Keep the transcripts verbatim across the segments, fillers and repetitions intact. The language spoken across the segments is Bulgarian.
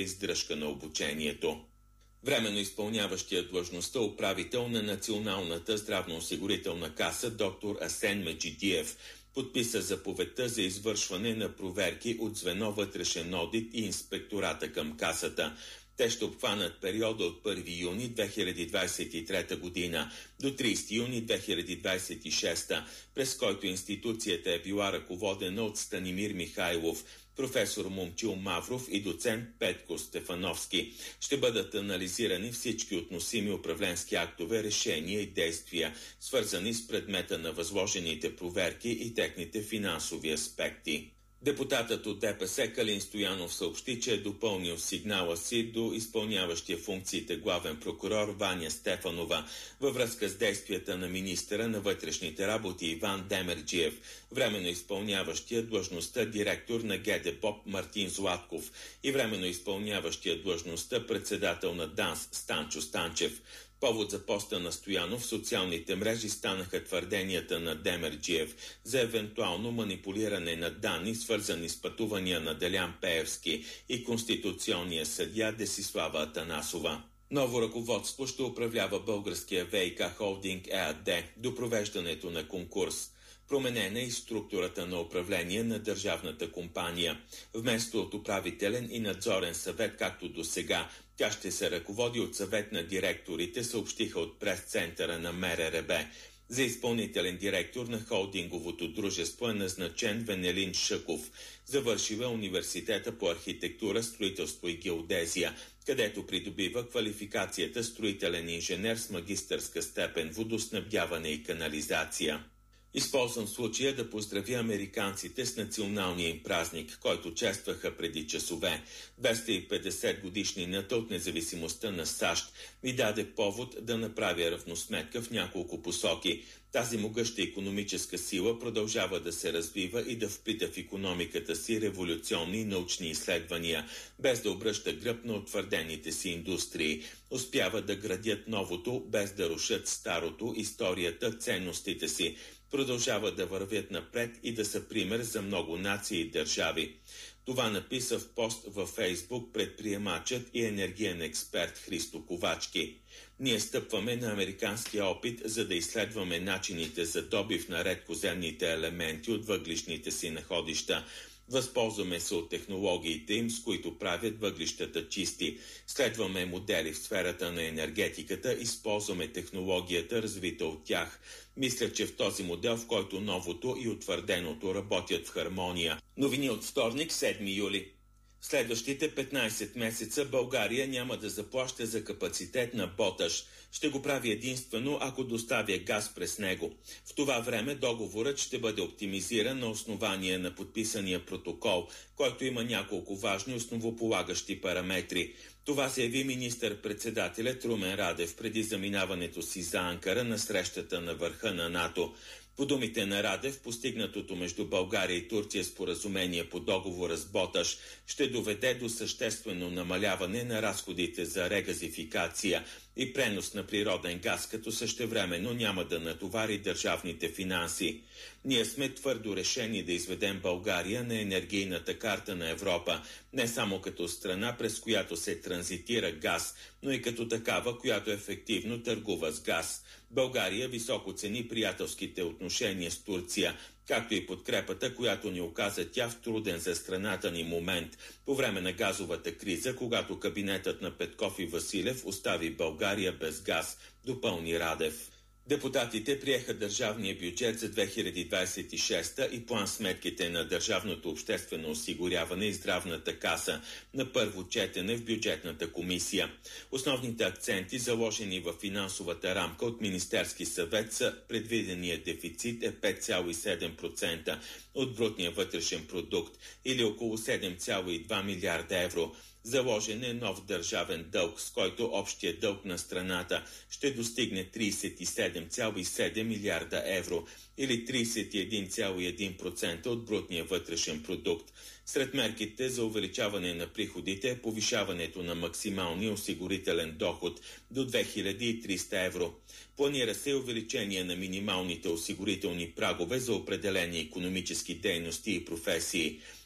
издръжка на обучението. Временно изпълняващия длъжността управител на Националната здравноосигурителна каса доктор Асен Меджидиев подписа заповедта за извършване на проверки от звено вътрешен одит и инспектората към касата. Те ще обхванат периода от първи юни две хиляди двадесет и трета година до тридесети юни две хиляди двадесет и шеста, през който институцията е била ръководена от Станимир Михайлов, професор Момчил Мавров и доцент Петко Стефановски. Ще бъдат анализирани всички относими управленски актове, решения и действия, свързани с предмета на възложените проверки и техните финансови аспекти. Депутатът от ДПС Калин Стоянов съобщи, че е допълнил сигнала си до изпълняващия функциите главен прокурор Ваня Стефанова във връзка с действията на министъра на вътрешните работи Иван Демерджиев, временно изпълняващия длъжността директор на ГДБОП Мартин Златков и временно изпълняващия длъжността председател на ДАНС Станчо Станчев. Повод за поста на Стоянов в социалните мрежи станаха твърденията на Демерджиев за евентуално манипулиране на данни, свързани с пътувания на Делян Пеевски и конституционния съдия Десислава Атанасова. Ново ръководство ще управлява българския ВиК Холдинг ЕАД до провеждането на конкурс. Променена е и структурата на управление на държавната компания. Вместо от управителен и надзорен съвет, както до сега, тя ще се ръководи от съвет на директорите, съобщиха от прес-центъра на МРРБ. За изпълнителен директор на холдинговото дружество е назначен Венелин Шъков. Завършил е университета по архитектура, строителство и геодезия, където придобива квалификацията строителен инженер с магистърска степен водоснабдяване и канализация. Използвам случая да поздравя американците с националния им празник, който честваха преди часове. двеста и петдесет годишнината от независимостта на САЩ ми даде повод да направя равносметка в няколко посоки. Тази могъща икономическа сила продължава да се развива и да вплита в икономиката си революционни научни изследвания, без да обръща гръб на утвърдените си индустрии. Успява да градят новото, без да рушат старото, историята, ценностите си. Продължава да вървят напред и да са пример за много нации и държави. Това написа в пост във Фейсбук предприемачът и енергиен експерт Христо Ковачки. Ние стъпваме на американския опит, за да изследваме начините за добив на редкоземните елементи от въглищните си находища. Възползваме се от технологиите им, с които правят въглищата чисти. Следваме модели в сферата на енергетиката, използваме технологията, развита от тях. Мисля, че в този модел, в който новото и утвърденото работят в хармония. Новини от вторник, седми юли. Следващите петнайсет месеца България няма да заплаща за капацитет на Боташ. Ще го прави единствено, ако доставя газ през него. В това време договорът ще бъде оптимизиран на основание на подписания протокол, който има няколко важни основополагащи параметри. Това заяви министър-председателят Румен Радев преди заминаването си за Анкара на срещата на върха на НАТО. По думите на Радев, постигнатото между България и Турция споразумение по договора с Боташ ще доведе до съществено намаляване на разходите за регазификация и пренос на природен газ, като същевременно няма да натовари държавните финанси. Ние сме твърдо решени да изведем България на енергийната карта на Европа, не само като страна, през която се транзитира газ, но и като такава, която ефективно търгува с газ. България високо цени приятелските отношения с Турция, както и подкрепата, която ни оказа тя в труден за страната ни момент по време на газовата криза, когато кабинетът на Петков и Василев остави България без газ, допълни Радев. Депутатите приеха държавния бюджет за две хиляди двадесет и шеста и план-сметките на Държавното обществено осигуряване и Здравната каса на първо четене в бюджетната комисия. Основните акценти, заложени в финансовата рамка от Министерски съвет, са: предвидения дефицит е пет цяло и седем процента от брутния вътрешен продукт или около седем цяло и два милиарда евро. Заложен е нов държавен дълг, с който общия дълг на страната ще достигне тридесет и седем цяло и седем милиарда евро или тридесет и един цяло и един процента от брутния вътрешен продукт. Сред мерките за увеличаване на приходите е повишаването на максималния осигурителен доход до две хиляди и триста евро. Планира се увеличение на минималните осигурителни прагове за определени икономически дейности и професии.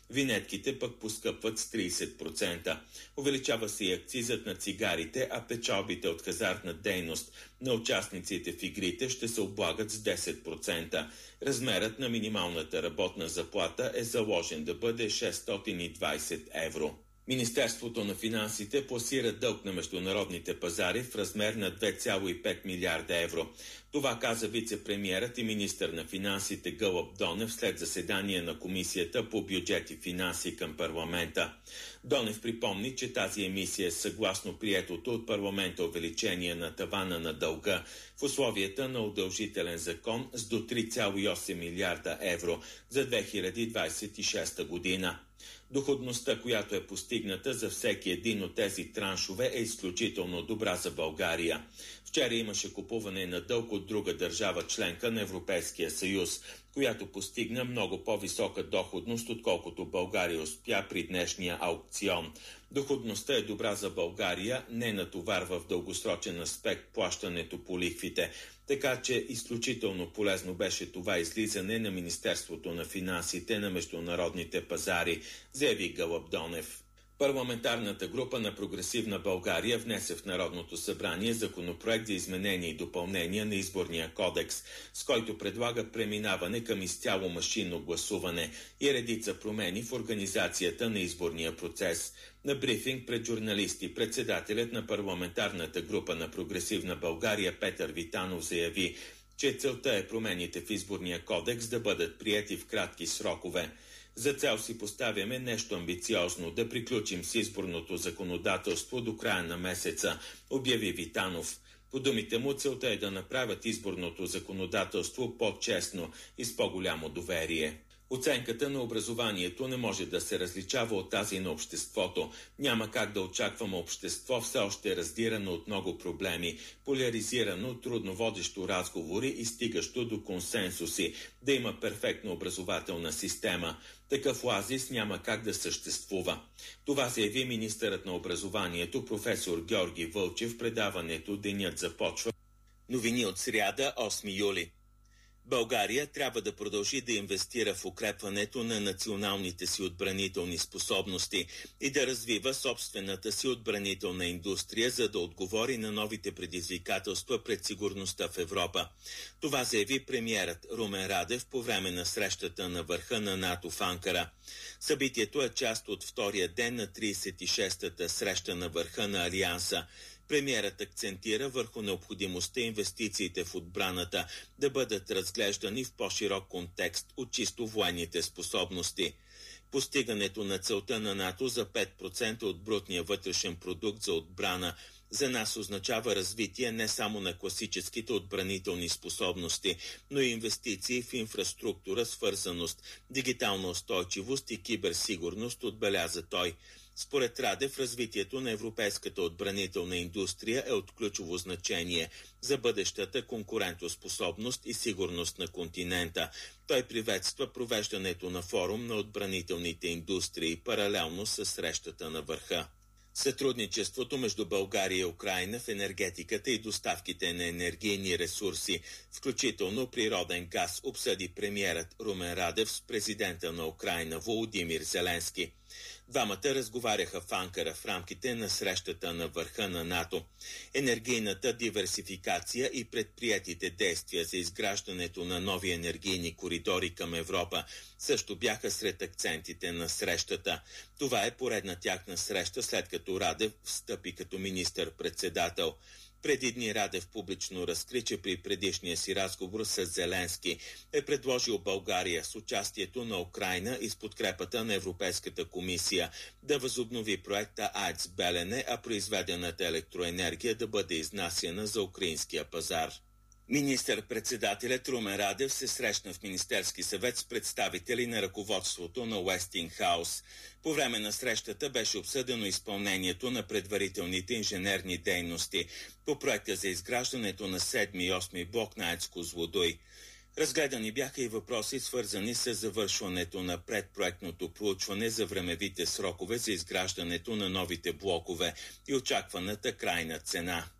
Винетките пък поскъпват с трийсет процента. Увеличава се и акцизът на цигарите, а печалбите от хазартна дейност на участниците в игрите ще се облагат с десет процента. Размерът на минималната работна заплата е заложен да бъде шестстотин и двайсет евро. Министерството на финансите пласира дълг на международните пазари в размер на две цяло и пет милиарда евро. Това каза вице-премиерът и министър на финансите Гълъб Донев след заседание на Комисията по бюджет и финанси към парламента. Донев припомни, че тази емисия е съгласно приетото от парламента увеличение на тавана на дълга в условията на удължителен закон с до три цяло и осем милиарда евро за две хиляди двайсет и шеста година. Доходността, която е постигната за всеки един от тези траншове, е изключително добра за България. Вчера имаше купуване на дълг от друга държава членка на Европейския съюз, която постигна много по-висока доходност, отколкото България успя при днешния аукцион. Доходността е добра за България, не натоварва в дългосрочен аспект плащането по лихвите, така че изключително полезно беше това излизане на Министерството на финансите на международните пазари, заяви Гълъб Донев. Парламентарната група на Прогресивна България внесе в Народното събрание законопроект за изменение и допълнение на Изборния кодекс, с който предлага преминаване към изцяло машинно гласуване и редица промени в организацията на изборния процес. На брифинг пред журналисти председателят на парламентарната група на Прогресивна България Петър Витанов заяви, че целта е промените в Изборния кодекс да бъдат приети в кратки срокове. За цел си поставяме нещо амбициозно – да приключим с изборното законодателство до края на месеца, обяви Витанов. По думите му, целта е да направят изборното законодателство по-честно и с по-голямо доверие. Оценката на образованието не може да се различава от тази на обществото. Няма как да очакваме общество все още раздирано от много проблеми, поляризирано, трудно водещо разговори и стигащо до консенсуси, да има перфектна образователна система. Такъв оазис няма как да съществува. Това заяви министърът на образованието професор Георги Вълчев в предаването «Денят започва». Новини от сряда, осми юли. България трябва да продължи да инвестира в укрепването на националните си отбранителни способности и да развива собствената си отбранителна индустрия, за да отговори на новите предизвикателства пред сигурността в Европа. Това заяви премиерът Румен Радев по време на срещата на върха на НАТО в Анкара. Събитието е част от втория ден на трийсет и шестата среща на върха на Алианса. Премиерът акцентира върху необходимостта инвестициите в отбраната да бъдат разглеждани в по-широк контекст от чисто военните способности. Постигането на целта на НАТО за пет процента от брутния вътрешен продукт за отбрана за нас означава развитие не само на класическите отбранителни способности, но и инвестиции в инфраструктура, свързаност, дигитална устойчивост и киберсигурност, отбеляза той. Според Радев, развитието на европейската отбранителна индустрия е от ключово значение за бъдещата конкурентоспособност и сигурност на континента. Той приветства провеждането на форум на отбранителните индустрии паралелно с срещата на върха. Сътрудничеството между България и Украйна в енергетиката и доставките на енергийни ресурси, включително природен газ, обсъди премиерът Румен Радев с президента на Украйна Володимир Зеленски. Двамата разговаряха в Анкара в рамките на срещата на върха на НАТО. Енергийната диверсификация и предприетите действия за изграждането на нови енергийни коридори към Европа също бяха сред акцентите на срещата. Това е поредна тяхна среща, след като Радев встъпи като министър-председател. Преди дни Радев публично разкри, че при предишния си разговор с Зеленски е предложил България с участието на Украйна и с подкрепата на Европейската комисия да възобнови проекта АЕЦ Белене, а произведената електроенергия да бъде изнасяна за украинския пазар. Министър-председателят Румен Радев се срещна в Министерски съвет с представители на ръководството на Уестингхаус. По време на срещата беше обсъдено изпълнението на предварителните инженерни дейности по проекта за изграждането на седми и осми блок на АЕЦ Козлодуй. Разгледани бяха и въпроси, свързани с завършването на предпроектното проучване за времевите срокове за изграждането на новите блокове и очакваната крайна цена.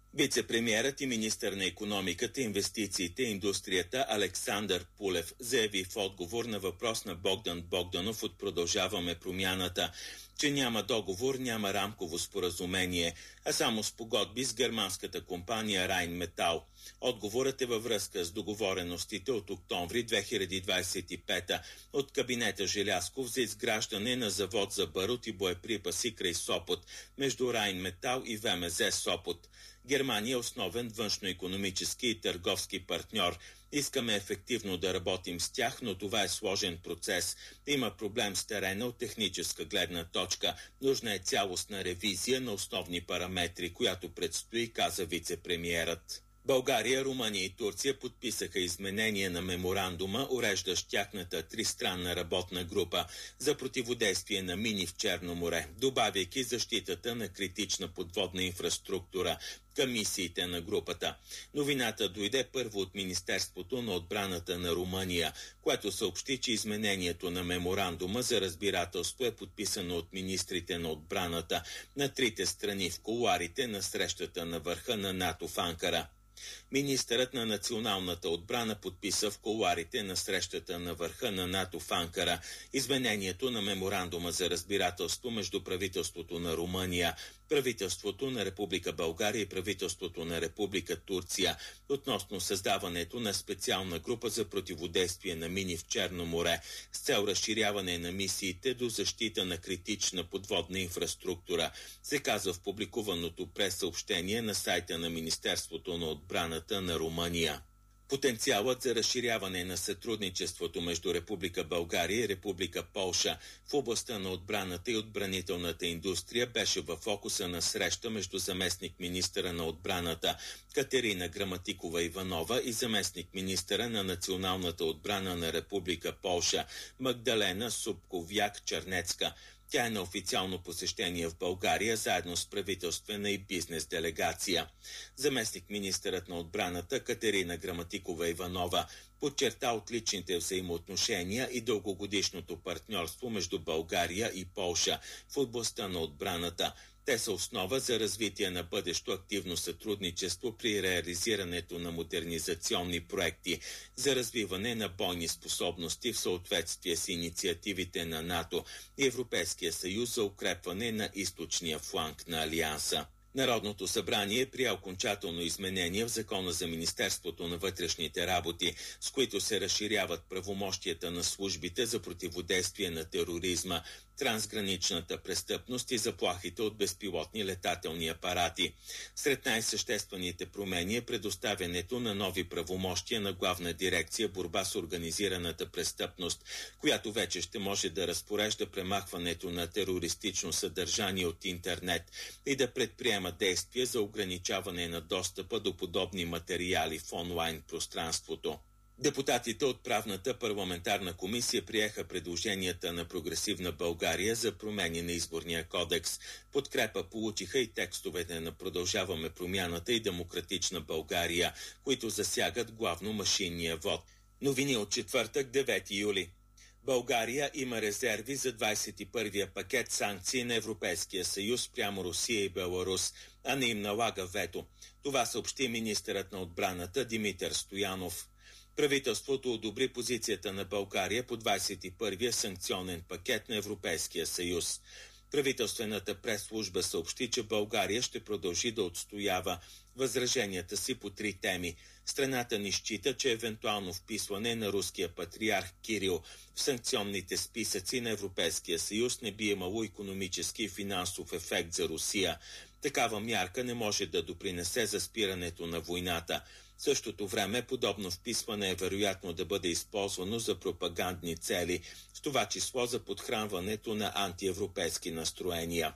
Вице-премиерът и министър на икономиката, инвестициите и индустрията Александър Пулев заяви в отговор на въпрос на Богдан Богданов от Продължаваме промяната, че няма договор, няма рамково споразумение, а само спогодби с германската компания Райнметал. Отговорът е във връзка с договореностите от октомври две хиляди двадесет и пета от кабинета Желязков за изграждане на завод за барут и боеприпаси край Сопот между Райнметал и ВМЗ Сопот. Германия е основен външно-икономически и търговски партньор. Искаме ефективно да работим с тях, но това е сложен процес. Има проблем с терена от техническа гледна точка. Нужна е цялостна ревизия на основни параметри, която предстои, каза вице-премиерът. България, Румъния и Турция подписаха изменение на меморандума, уреждащ тяхната тристранна работна група за противодействие на мини в Черно море, добавяйки защитата на критична подводна инфраструктура към мисиите на групата. Новината дойде първо от Министерството на отбраната на Румъния, което съобщи, че изменението на меморандума за разбирателство е подписано от министрите на отбраната на трите страни в кулоарите на срещата на върха на НАТО в Анкара. Министърът на националната отбрана подписа в кулоарите на срещата на върха на НАТО в Анкара изменението на меморандума за разбирателство между правителството на Румъния, правителството на Република България и правителството на Република Турция относно създаването на специална група за противодействие на мини в Черно море с цел разширяване на мисиите до защита на критична подводна инфраструктура, се казва в публикуваното прес-съобщение на сайта на Министерството на отбраната на Румъния. Потенциалът за разширяване на сътрудничеството между Република България и Република Полша в областта на отбраната и отбранителната индустрия беше във фокуса на среща между заместник-министъра на отбраната Катерина Граматикова-Иванова и заместник-министъра на националната отбрана на Република Полша Магдалена Супковяк-Чернецка. Тя е на официално посещение в България заедно с правителствена и бизнес делегация. Заместник-министърът на отбраната Катерина Граматикова-Иванова подчерта отличните взаимоотношения и дългогодишното партньорство между България и Полша в областта на отбраната. Те са основа за развитие на бъдещо активно сътрудничество при реализирането на модернизационни проекти за развиване на бойни способности в съответствие с инициативите на НАТО и Европейския съюз за укрепване на източния фланг на Алианса. Народното събрание прие окончателно изменение в Закона за Министерството на вътрешните работи, с които се разширяват правомощията на службите за противодействие на тероризма, трансграничната престъпност и заплахите от безпилотни летателни апарати. Сред най-съществените промени е предоставянето на нови правомощия на Главна дирекция борба с организираната престъпност, която вече ще може да разпорежда премахването на терористично съдържание от интернет и да предприема действия за ограничаване на достъпа до подобни материали в онлайн пространството. Депутатите от правната парламентарна комисия приеха предложенията на Прогресивна България за промени на изборния кодекс. Подкрепа получиха и текстовете на Продължаваме промяната и Демократична България, които засягат главно машинния вод. Новини от четвъртък, девети юли. България има резерви за двадесет и първия пакет санкции на Европейския съюз прямо Русия и Беларус, а не им налага вето. Това съобщи министърът на отбраната Димитър Стоянов. Правителството одобри позицията на България по двадесет и първия санкционен пакет на Европейския съюз. Правителствената пресслужба съобщи, че България ще продължи да отстоява възраженията си по три теми. Страната ни счита, че евентуално вписване на руския патриарх Кирил в санкционните списъци на Европейския съюз не би имало икономически и финансов ефект за Русия. Такава мярка не може да допринесе за спирането на войната. В същото време подобно вписване е вероятно да бъде използвано за пропагандни цели, в това число за подхранването на антиевропейски настроения.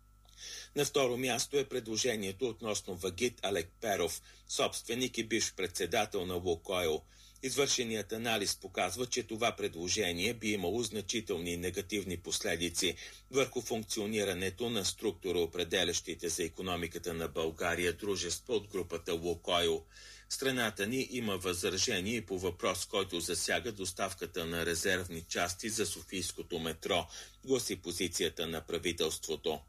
На второ място е предложението относно Вагит Алекперов, собственик и бивш председател на Лукойл. Извършеният анализ показва, че това предложение би имало значителни негативни последици върху функционирането на структура, определящите за икономиката на България дружества от групата Лукойл. Страната ни има възражение и по въпрос, който засяга доставката на резервни части за Софийското метро, гласи позицията на правителството.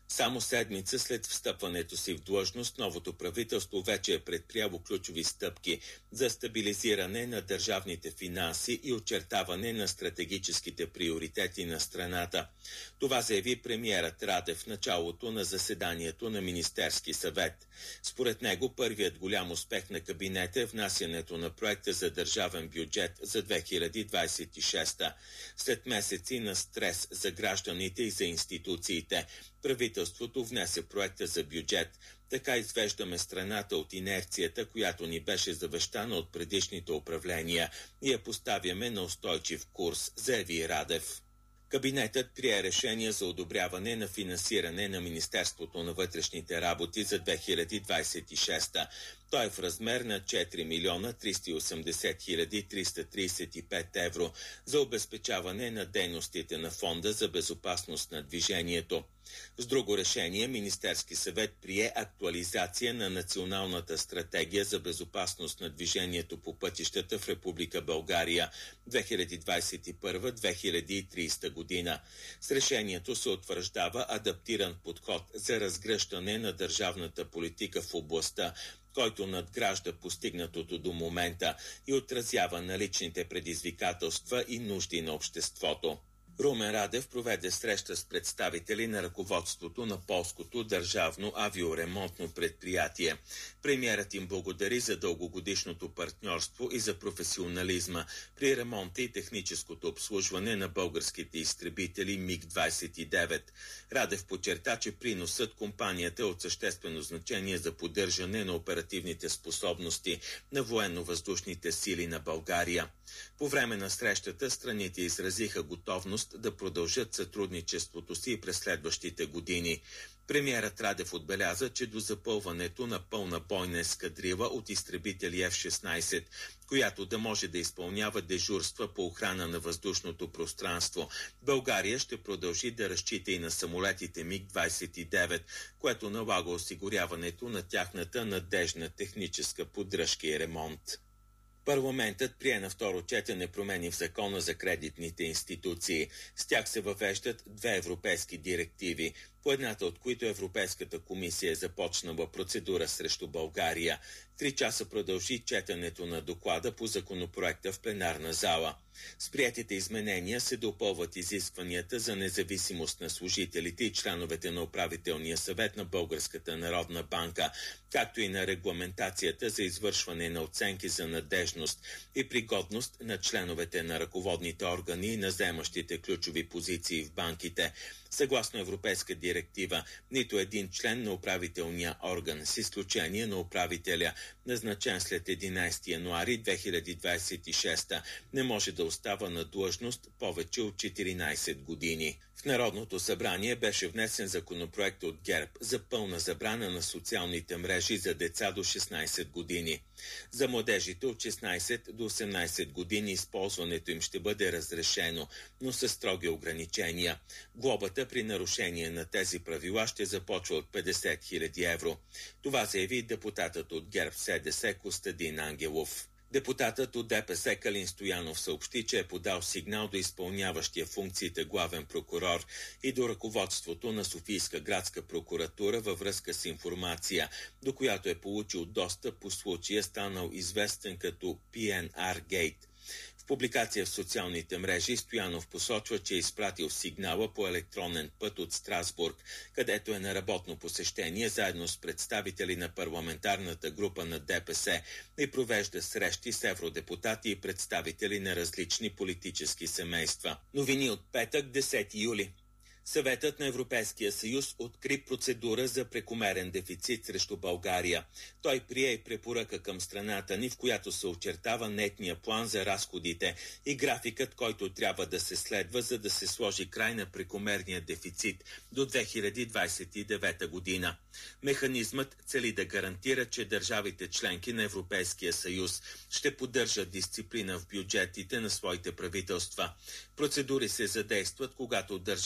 Само седмица след встъпването си в длъжност, новото правителство вече е предприяло ключови стъпки за стабилизиране на държавните финанси и очертаване на стратегическите приоритети на страната. Това заяви премиерът Радев в началото на заседанието на Министерски съвет. Според него първият голям успех на кабинета е внасянето на проекта за държавен бюджет за две хиляди двадесет и шеста. След месеци на стрес за гражданите и за институциите, правителството внесе проекта за бюджет. Така извеждаме страната от инерцията, която ни беше завещана от предишните управления, и я поставяме на устойчив курс, заяви Радев. Кабинетът прие решение за одобряване на финансиране на Министерството на вътрешните работи за две хиляди двадесет и шеста. Той е в размер на четири милиона триста и осемдесет хиляди триста тридесет и пет евро за обезпечаване на дейностите на Фонда за безопасност на движението. С друго решение Министерски съвет прие актуализация на Националната стратегия за безопасност на движението по пътищата в Република България две хиляди двадесет и първа до две хиляди и тридесета година. С решението се утвърждава адаптиран подход за разгръщане на държавната политика в областта, който надгражда постигнатото до момента и отразява наличните предизвикателства и нужди на обществото. Румен Радев проведе среща с представители на ръководството на полското държавно авиоремонтно предприятие. Премиерът им благодари за дългогодишното партньорство и за професионализма при ремонта и техническото обслужване на българските изтребители Миг двадесет и девет. Радев подчерта, че приносът компанията е от съществено значение за поддържане на оперативните способности на военно-въздушните сили на България. По време на срещата страните изразиха готовност да продължат сътрудничеството си през следващите години. Премиерът Радев отбеляза, че до запълването на пълна бойна ескадрила от изтребители Еф шестнадесет, която да може да изпълнява дежурства по охрана на въздушното пространство, България ще продължи да разчита и на самолетите Миг двадесет и девет, което налага осигуряването на тяхната надежна техническа поддръжка и ремонт. Парламентът прие на второ четене промени в закона за кредитните институции. С тях се въвеждат две европейски директиви, по едната от които Европейската комисия е започнала процедура срещу България. Три часа продължи четенето на доклада по законопроекта в пленарна зала. С приетите изменения се допълват изискванията за независимост на служителите и членовете на управителния съвет на Българската народна банка, както и на регламентацията за извършване на оценки за надежност и пригодност на членовете на ръководните органи и на заемащите ключови позиции в банките. Съгласно европейска директива, нито един член на управителния орган, с изключение на управителя, назначен след единадесети януари две хиляди двадесет и шеста, не може да остава на длъжност повече от четиринадесет години. В Народното събрание беше внесен законопроект от ГЕРБ за пълна забрана на социалните мрежи за деца до шестнадесет години. За младежите от шестнадесет до осемнадесет години използването им ще бъде разрешено, но със строги ограничения. Глобата при нарушение на тези правила ще започва от петдесет хиляди евро. Това заяви депутатът от ГЕРБ СДС Костадин Ангелов. Депутатът от ДПС Калин Стоянов съобщи, че е подал сигнал до изпълняващия функциите главен прокурор и до ръководството на Софийска градска прокуратура във връзка с информация, до която е получил достъп по случая, станал известен като Пи Ен Ар Гейт. В публикация в социалните мрежи Стоянов посочва, че е изпратил сигнала по електронен път от Страсбург, където е на работно посещение заедно с представители на парламентарната група на ДПС и провежда срещи с евродепутати и представители на различни политически семейства. Новини от петък, десети юли. Съветът на Европейския съюз откри процедура за прекомерен дефицит срещу България. Той прие и препоръка към страната ни, в която се очертава нетния план за разходите и графикът, който трябва да се следва, за да се сложи край на прекомерния дефицит до две хиляди двадесет и девета година. Механизмът цели да гарантира, че държавите членки на Европейския съюз ще поддържат дисциплина в бюджетите на своите правителства. Процедури се задействат, когато държава член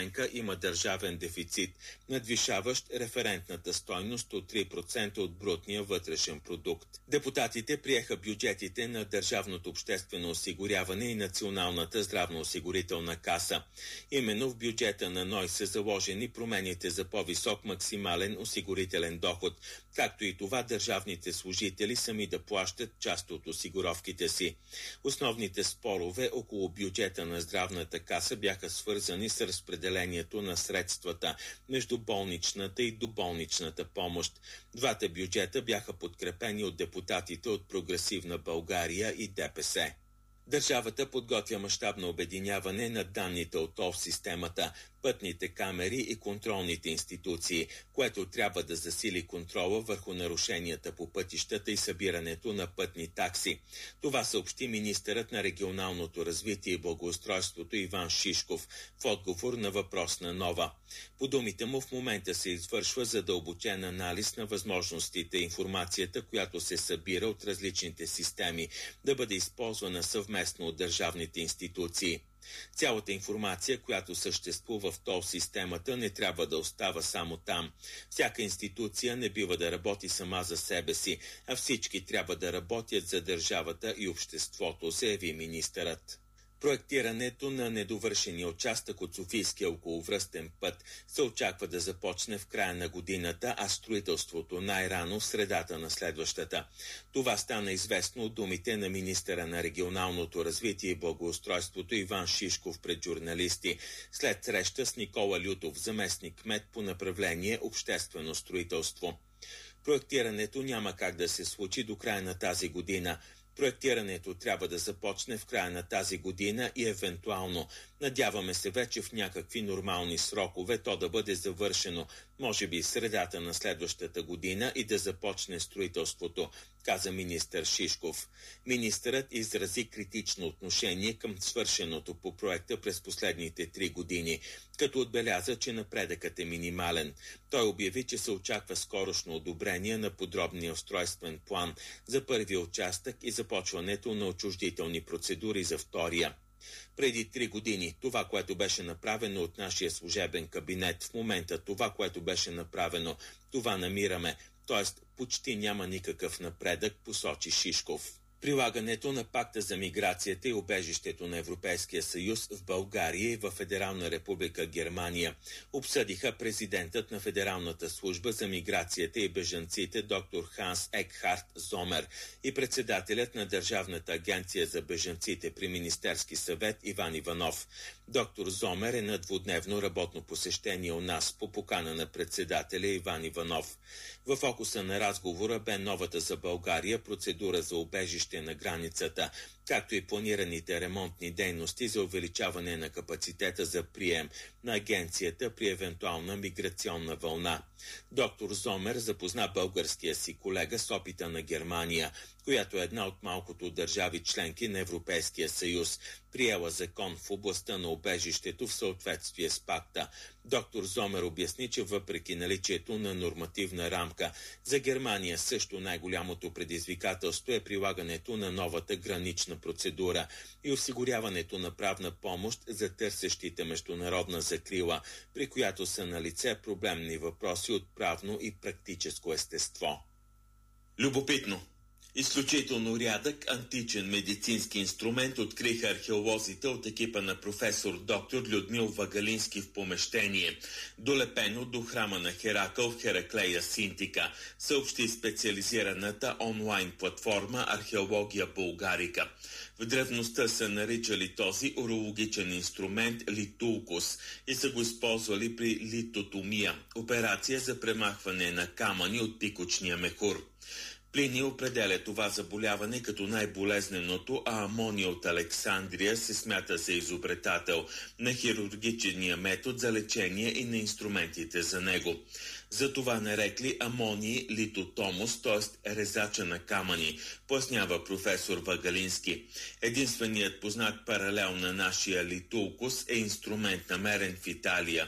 оценка има държавен дефицит, надвишаващ референтната стойност от три процента от брутния вътрешен продукт. Депутатите приеха бюджетите на Държавното обществено осигуряване и Националната здравноосигурителна каса. Именно в бюджета на НОИ са заложени промените за по-висок максимален осигурителен доход, както и това държавните служители сами да плащат част от осигуровките си. Основните спорове около бюджета на здравната каса бяха свързани с разпределението на средствата между болничната и доболничната помощ. Двата бюджета бяха подкрепени от депутатите от Прогресивна България и ДПС. Държавата подготвя мащабно обединяване на данните от тол системата, пътните камери и контролните институции, което трябва да засили контрола върху нарушенията по пътищата и събирането на пътни такси. Това съобщи министърът на регионалното развитие и благоустройството Иван Шишков в отговор на въпрос на Нова. По думите му в момента се извършва задълбочен анализ на възможностите и информацията, която се събира от различните системи, да бъде използвана съвместно от държавните институции. Цялата информация, която съществува в тол системата, не трябва да остава само там. Всяка институция не бива да работи сама за себе си, а всички трябва да работят за държавата и обществото, заяви министърът. Проектирането на недовършения участък от Софийския околовръстен път се очаква да започне в края на годината, а строителството най-рано в средата на следващата. Това стана известно от думите на министъра на регионалното развитие и благоустройството Иван Шишков пред журналисти, след среща с Никола Лютов, заместник-кмет по направление обществено строителство. Проектирането няма как да се случи до края на тази година. Проектирането трябва да започне в края на тази година и евентуално, надяваме се вече в някакви нормални срокове, то да бъде завършено, може би средата на следващата година и да започне строителството, каза министър Шишков. Министърът изрази критично отношение към свършеното по проекта през последните три години, като отбеляза, че напредъкът е минимален. Той обяви, че се очаква скорошно одобрение на подробния устройствен план за първия участък и започването на отчуждителни процедури за втория. Преди три години това, което беше направено от нашия служебен кабинет, в момента това, което беше направено, това намираме, т.е. почти няма никакъв напредък, посочи Шишков. Прилагането на пакта за миграцията и убежището на Европейския съюз в България и в Федерална република Германия обсъдиха президентът на Федералната служба за миграцията и бежанците доктор Ханс Екхарт Зомер и председателят на Държавната агенция за бежанците при Министерски съвет Иван Иванов. Доктор Зомер е на двудневно работно посещение у нас по покана на председателя Иван Иванов. В фокуса на разговора бе новата за България процедура за убежище на границата, както и планираните ремонтни дейности за увеличаване на капацитета за прием на агенцията при евентуална миграционна вълна. Доктор Зомер запозна българския си колега с опита на Германия, която е една от малкото държави членки на Европейския съюз, приела закон в областта на убежището в съответствие с пакта. Доктор Зомер обясни, че въпреки наличието на нормативна рамка, за Германия също най-голямото предизвикателство е прилагането на новата гранична процедура и осигуряването на правна помощ за търсещите международна закрила, при която са налице проблемни въпроси от правно и практическо естество. Любопитно! Изключително рядък античен медицински инструмент откриха археолозите от екипа на професор доктор Людмил Вагалински в помещение, долепено до храма на Херакъл в Хераклея Синтика, съобщи специализираната онлайн платформа Археология Булгарика. В древността са наричали този урологичен инструмент литулкус и са го използвали при литотомия, операция за премахване на камъни от пикочния мехур. Плиний определя това заболяване като най-болезненото, а Амония от Александрия се смята за изобретател на хирургичния метод за лечение и на инструментите за него. Затова нарекли Амонии литотомус, т.е. резача на камъни, пояснява професор Вагалински. Единственият познат паралел на нашия литулкус е инструмент намерен в Италия.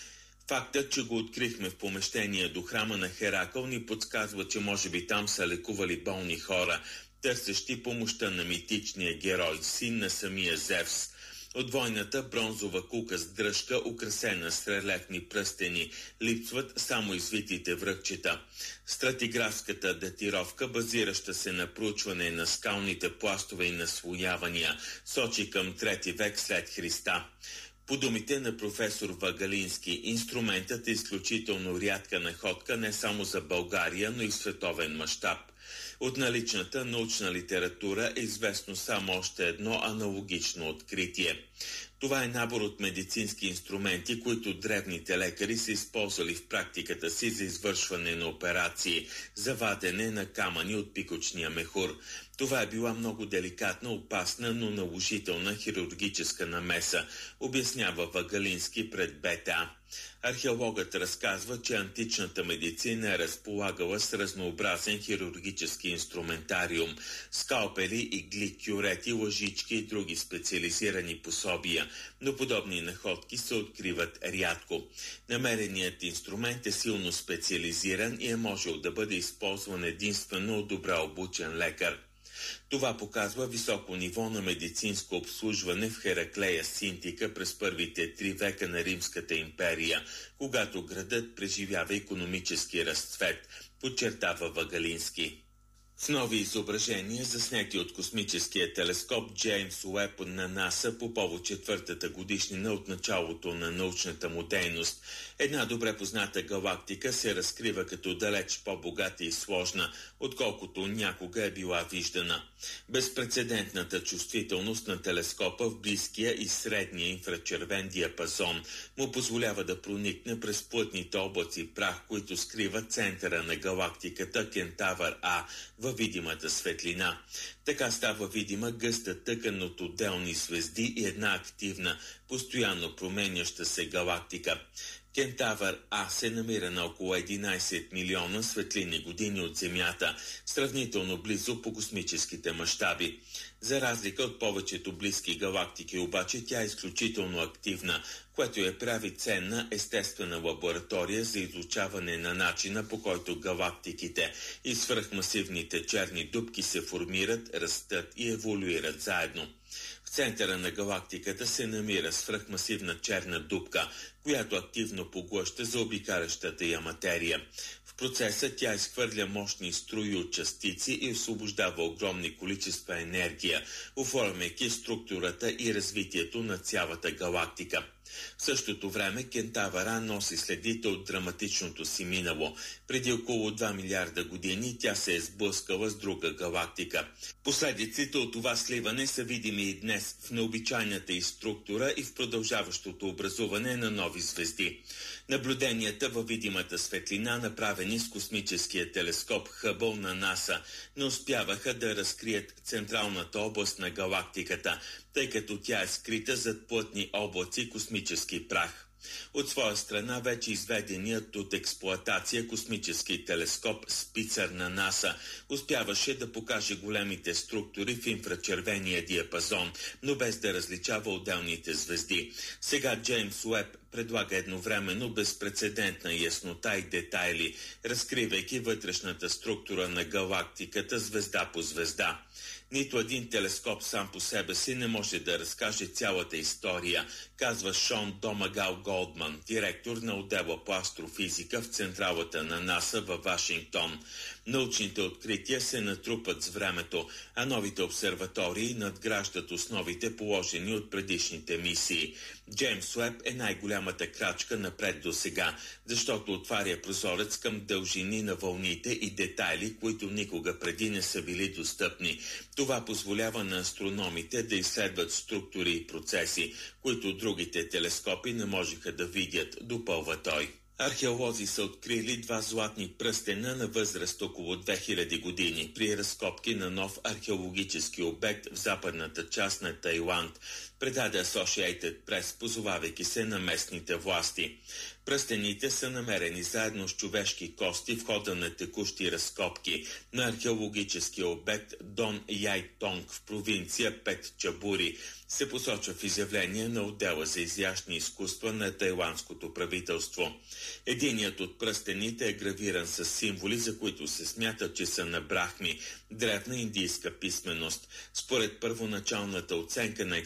Фактът, че го открихме в помещение до храма на Херакъл, ни подсказва, че може би там са лекували болни хора, търсещи помощта на митичния герой, син на самия Зевс. От двойната бронзова кука с дръжка, украсена с релефни пръстени, липсват само извитите връхчета. Стратиграфската датировка, базираща се на проучване на скалните пластове и наслоявания, сочи към трети век след Христа. По думите на професор Вагалински, инструментът е изключително рядка находка не само за България, но и в световен мащаб. От наличната научна литература е известно само още едно аналогично откритие. Това е набор от медицински инструменти, които древните лекари са използвали в практиката си за извършване на операции, за вадене на камъни от пикочния мехур. Това е била много деликатна, опасна, но наложителна хирургическа намеса, обяснява Вагалински пред БТА. Археологът разказва, че античната медицина е разполагала с разнообразен хирургически инструментариум, скалпели, игли, кюрети, лъжички и други специализирани пособия, но подобни находки се откриват рядко. Намереният инструмент е силно специализиран и е можел да бъде използван единствено от добре обучен лекар. Това показва високо ниво на медицинско обслужване в Хераклея Синтика през първите три века на Римската империя, когато градът преживява икономически разцвет, подчертава Вагалински. В нови изображения, заснети от космическия телескоп Джеймс Уеб на НАСА по повод четвъртата годишнина от началото на научната му дейност, една добре позната галактика се разкрива като далеч по-богата и сложна, отколкото някога е била виждана. Безпрецедентната чувствителност на телескопа в близкия и средния инфрачервен диапазон му позволява да проникне през плътните облаци прах, които скриват центъра на галактиката Кентавър А във видимата светлина. Така става видима гъста тъкан от отделни звезди и една активна, постоянно променяща се галактика. Кентавър А се намира на около единайсет милиона светлинни години от Земята, сравнително близо по космическите мащаби. За разлика от повечето близки галактики обаче, тя е изключително активна, което я прави ценна естествена лаборатория за изучаване на начина, по който галактиките и свръхмасивните черни дупки се формират, растат и еволюират заедно. В центъра на галактиката се намира свръхмасивна черна дупка, която активно поглъща заобикалящата я материя. В процеса тя изхвърля мощни струи от частици и освобождава огромни количества енергия, оформяйки структурата и развитието на цялата галактика. В същото време Кентавър А носи следите от драматичното си минало. Преди около два милиарда години тя се е сблъскала с друга галактика. Последиците от това сливане са видими и днес в необичайната й структура и в продължаващото образуване на нови звезди. Наблюденията във видимата светлина, направени с космическия телескоп Хъбъл на НАСА, не успяваха да разкрият централната област на галактиката, тъй като тя е скрита зад плътни облаци космически прах. От своя страна вече изведеният от експлоатация космически телескоп Спицър на НАСА успяваше да покаже големите структури в инфрачервения диапазон, но без да различава отделните звезди. Сега Джеймс Уеб предлага едновременно безпрецедентна яснота и детайли, разкривайки вътрешната структура на галактиката звезда по звезда. Нито един телескоп сам по себе си не може да разкаже цялата история, казва Шон Домагал Голдман, директор на отдела по астрофизика в централата на НАСА във Вашингтон. Научните открития се натрупат с времето, а новите обсерватории надграждат основите, положени от предишните мисии. Джеймс Уеб е най-голямата крачка напред до сега, защото отваря прозорец към дължини на вълните и детайли, които никога преди не са били достъпни. Това позволява на астрономите да изследват структури и процеси, които другите телескопи не можеха да видят, допълва той. Археолози са открили два златни пръстена на възраст около две хиляди години при разкопки на нов археологически обект в западната част на Тайланд, предаде Associated Press, позовавайки се на местните власти. Пръстените са намерени заедно с човешки кости в хода на текущи разкопки на археологическия обект Дон Яй Тонг в провинция Петчабури, се посочва в изявление на отдела за изящни изкуства на тайландското правителство. Единият от пръстените е гравиран с символи, за които се смята, че са на брахми, древна индийска писменост. Според първоначалната оценка на експерти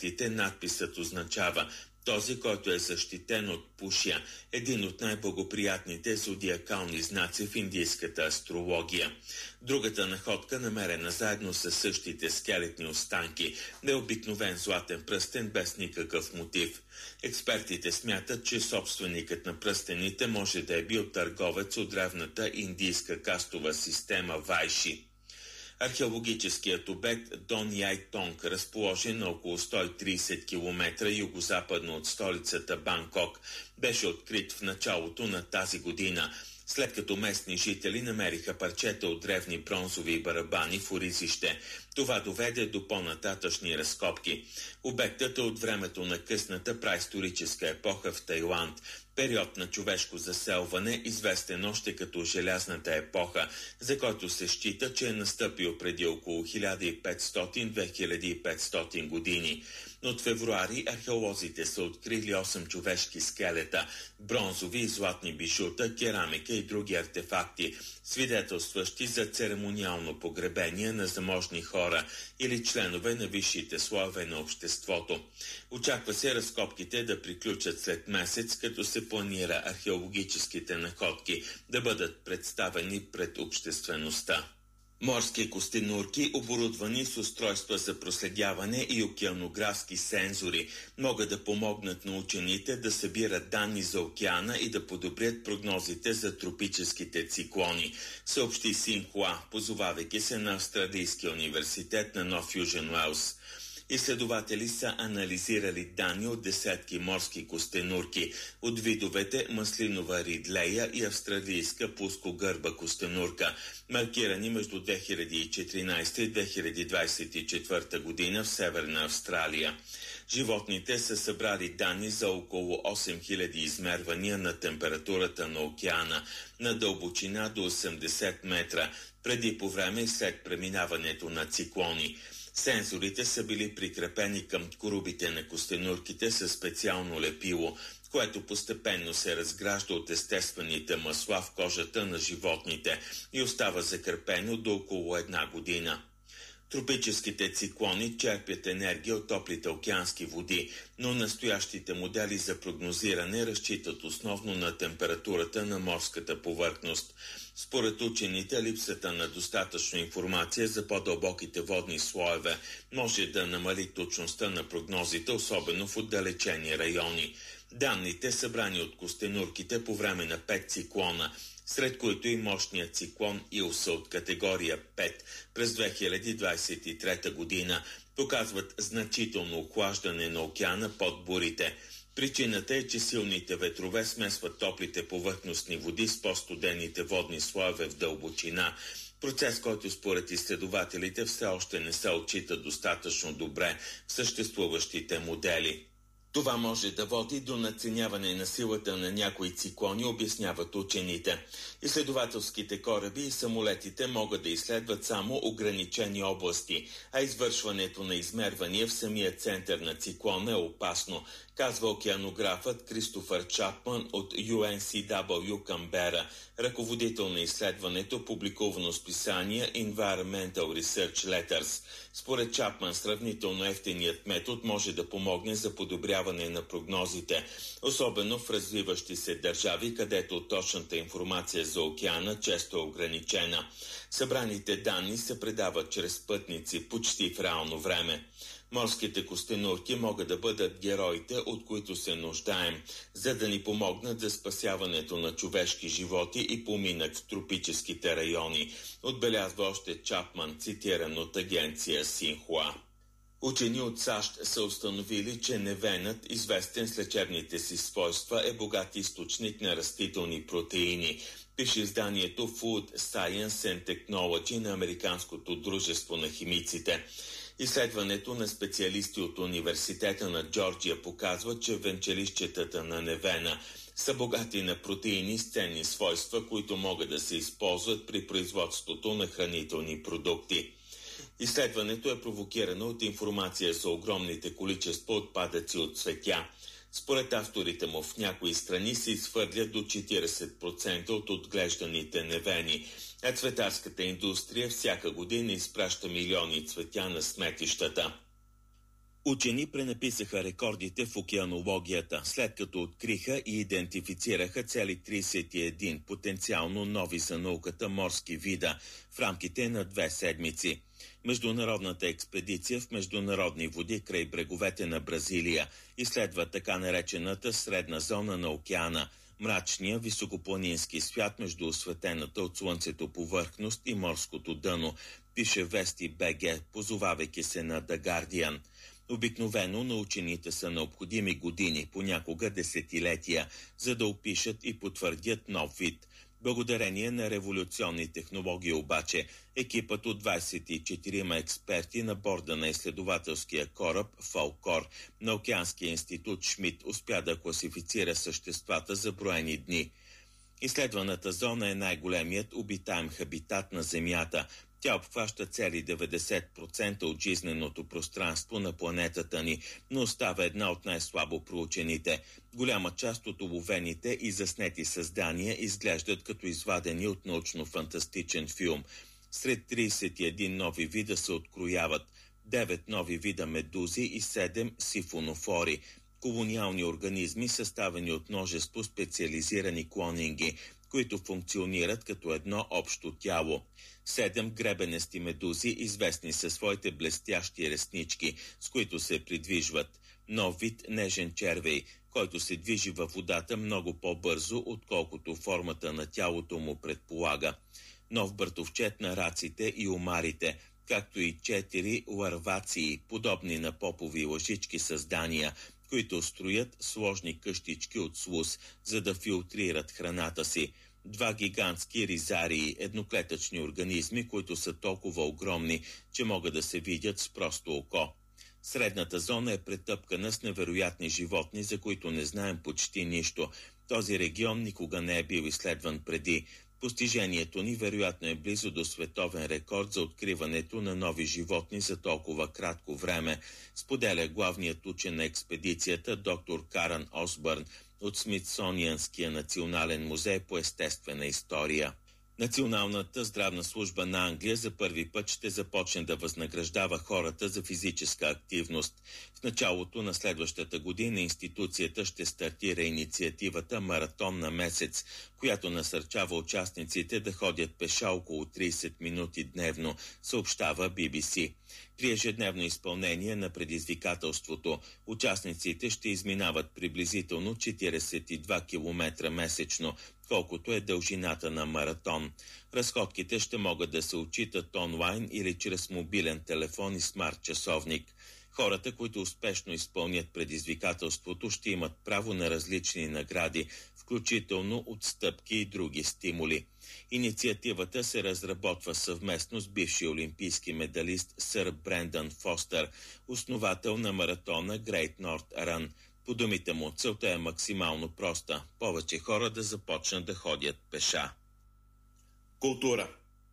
експертите надписът означава този, който е защитен от Пушия, един от най-благоприятните зодиакални знаци в индийската астрология. Другата находка, намерена заедно с същите скелетни останки, е обикновен златен пръстен без никакъв мотив. Експертите смятат, че собственикът на пръстените може да е бил търговец от древната индийска кастова система Вайши. Археологическият обект Дон Яй Тонг, разположен на около сто и тридесет километра югозападно от столицата Банкок, беше открит в началото на тази година, след като местни жители намериха парчета от древни бронзови барабани в оризище. Това доведе до по-нататъчни разкопки. Обектът е от времето на късната праисторическа епоха в Тайланд, период на човешко заселване, известен още като Желязната епоха, за който се счита, че е настъпил преди около хиляда и петстотин до две хиляди и петстотин години. От февруари археолозите са открили осем човешки скелета, бронзови и златни бижута, керамика и други артефакти, свидетелстващи за церемониално погребение на заможни хора или членове на висшите слоеве на обществото. Очаква се разкопките да приключат след месец, като се планира археологическите находки да бъдат представени пред обществеността. Морски костенурки, оборудвани с устройства за проследяване и океанографски сензори, могат да помогнат на учените да събират данни за океана и да подобрят прогнозите за тропическите циклони, съобщи Синхуа, позовавайки се на Австралийския университет на Нов Южен Уелс. Изследователи са анализирали данни от десетки морски костенурки от видовете маслинова ридлея и австралийска пускогърба костенурка, маркирани между две хиляди и четиринадесета и две хиляди двадесет и четвърта година в Северна Австралия. Животните са събрали данни за около осем хиляди измервания на температурата на океана на дълбочина до осемдесет метра, преди, по време и след преминаването на циклони. Сензорите са били прикрепени към корубите на костенурките със специално лепило, което постепенно се разгражда от естествените масла в кожата на животните и остава закрепено до около една година. Тропическите циклони черпят енергия от топлите океански води, но настоящите модели за прогнозиране разчитат основно на температурата на морската повърхност. Според учените, липсата на достатъчно информация за по-дълбоките водни слоеве може да намали точността на прогнозите, особено в отдалечени райони. Данните, събрани от костенурките по време на пет циклона, сред които и мощният циклон Илса от категория пет през две хиляди двадесет и трета година, показват значително охлаждане на океана под бурите. Причината е, че силните ветрове смесват топлите повърхностни води с по-студените водни слоеве в дълбочина, процес, който според изследователите все още не се отчита достатъчно добре в съществуващите модели. Това може да води до надценяване на силата на някои циклони, обясняват учените. Изследователските кораби и самолетите могат да изследват само ограничени области, а извършването на измервания в самия център на циклона е опасно, казва океанографът Кристофър Чапман от Ю Ен Си Дабъл Ю Камбера, ръководител на изследването, публикувано с писание Environmental Research Letters. Според Чапман, сравнително ефтиният метод може да помогне за подобряване на прогнозите, особено в развиващи се държави, където точната информация за океана често е ограничена. Събраните данни се предават чрез пътници почти в реално време. Морските костенурки могат да бъдат героите, от които се нуждаем, за да ни помогнат за спасяването на човешки животи и поминък в тропическите райони, отбелязва още Чапман, цитиран от агенция Синхуа. Учени от САЩ са установили, че невенът, известен с лечебните си свойства, е богат източник на растителни протеини, пише изданието Food Science and Technology на Американското дружество на химиците. Изследването на специалисти от Университета на Джорджия показва, че венчелищетата на невена са богати на протеини с ценни свойства, които могат да се използват при производството на хранителни продукти. Изследването е провокирано от информация за огромните количества отпадъци от цветя. Според авторите му, в някои страни се изхвърлят до четиридесет процента от отглежданите невени, а цветарската индустрия всяка година изпраща милиони цветя на сметищата. Учени пренаписаха рекордите в океанологията, след като откриха и идентифицираха цели тридесет и един потенциално нови за науката морски вида в рамките на две седмици. Международната експедиция в международни води край бреговете на Бразилия изследва така наречената средна зона на океана, мрачния високопланински свят между осветената от слънцето повърхност и морското дъно, пише Вести БГ, позовавайки се на The Guardian. Обикновено на учените са необходими години, понякога десетилетия, за да опишат и потвърдят нов вид. Благодарение на революционни технологии обаче, екипът от двадесет и четирима експерти на борда на изследователския кораб Фалкор на Океанския институт Шмидт успя да класифицира съществата за броени дни. Изследваната зона е най-големият обитаем хабитат на Земята. Тя обхваща цели деветдесет процента от жизненото пространство на планетата ни, но остава една от най-слабо проучените. Голяма част от уловените и заснети създания изглеждат като извадени от научно-фантастичен филм. Сред тридесет и един нови вида се открояват девет нови вида медузи и седем сифонофори. Колониални организми, съставени от множество специализирани клонинги, които функционират като едно общо тяло. Седем гребенести медузи, известни със своите блестящи реснички, с които се придвижват. Нов вид нежен червей, който се движи във водата много по-бързо, отколкото формата на тялото му предполага. Нов братовчет на раците и омарите, както и четири ларвации, подобни на попови лъжички създания, които строят сложни къщички от слуз, за да филтрират храната си. Два гигантски ризарии, едноклетъчни организми, които са толкова огромни, че могат да се видят с просто око. Средната зона е претъпкана с невероятни животни, за които не знаем почти нищо. Този регион никога не е бил изследван преди. Постижението ни вероятно е близо до световен рекорд за откриването на нови животни за толкова кратко време, споделя главният учен на експедицията доктор Карън Осбърн от Смитсонианския национален музей по естествена история. Националната здравна служба на Англия за първи път ще започне да възнаграждава хората за физическа активност. В началото на следващата година институцията ще стартира инициативата Маратон на месец, която насърчава участниците да ходят пеша около тридесет минути дневно, съобщава Би Би Си. При ежедневно изпълнение на предизвикателството, участниците ще изминават приблизително четиридесет и два километра месечно, колкото е дължината на маратон. Разходките ще могат да се отчитат онлайн или чрез мобилен телефон и смарт-часовник. Хората, които успешно изпълнят предизвикателството, ще имат право на различни награди, включително отстъпки и други стимули. Инициативата се разработва съвместно с бивши олимпийски медалист сър Брендън Фостър, основател на маратона Great North Run. По думите му, целта е максимално проста – повече хора да започнат да ходят пеша. Култура.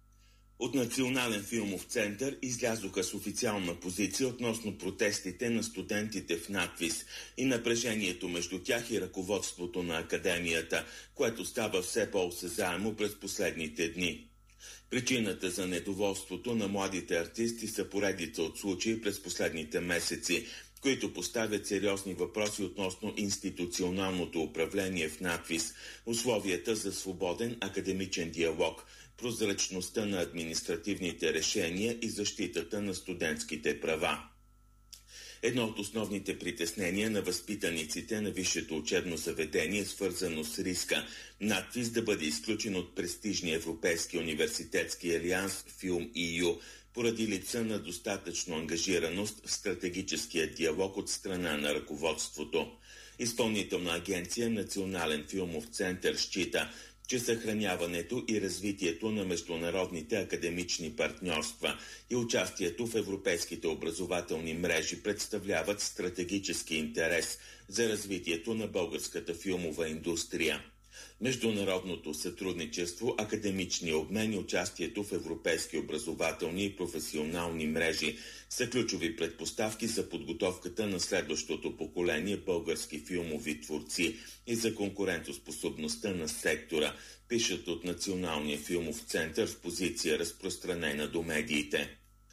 От Национален филмов център излязоха с официална позиция относно протестите на студентите в надвис и напрежението между тях и ръководството на академията, което става все по-осезаемо през последните дни. Причината за недоволството на младите артисти са поредица от случаи през последните месеци, които поставят сериозни въпроси относно институционалното управление в надвис, условията за свободен академичен диалог, прозрачността на административните решения и защитата на студентските права. Едно от основните притеснения на възпитаниците на висшето учебно заведение е свързано с риска надвис да бъде изключен от престижния Европейски университетски алианс Film И Ю поради липса на достатъчно ангажираност в стратегическия диалог от страна на ръководството. Изпълнителна агенция Национален филмов център счита, че съхраняването и развитието на международните академични партньорства и участието в европейските образователни мрежи представляват стратегически интерес за развитието на българската филмова индустрия. Международното сътрудничество, академичния обмен и участието в европейски образователни и професионални мрежи са ключови предпоставки за подготовката на следващото поколение български филмови творци и за конкурентоспособността на сектора, пишат от Националния филмов център в позиция разпространена до медиите.